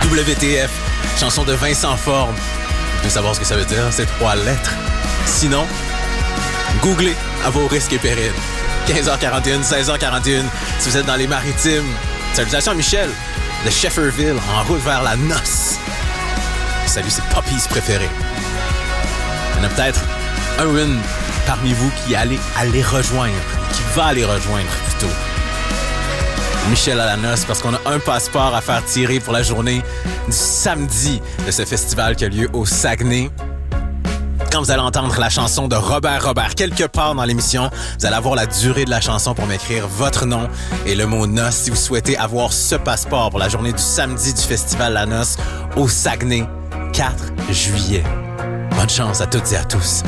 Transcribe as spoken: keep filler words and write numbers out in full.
W T F, chanson de Vincent Forme. Vous voulez savoir ce que ça veut dire, ces trois lettres? Sinon, googlez à vos risques et périls. quinze heures quarante et un, seize heures quarante et un, si vous êtes dans les maritimes. Salutations à Michel de Shefferville, en route vers la noce. Salut ses puppies préférés. Il y en a peut-être un ou une parmi vous qui allait à les rejoindre, qui va les rejoindre plutôt. Michel à la noce, parce qu'on a un passeport à faire tirer pour la journée du samedi de ce festival qui a lieu au Saguenay. Quand vous allez entendre la chanson de Robert Robert quelque part dans l'émission, vous allez avoir la durée de la chanson pour m'écrire votre nom et le mot noce si vous souhaitez avoir ce passeport pour la journée du samedi du festival La Noce au Saguenay, quatre juillet. Bonne chance à toutes et à tous.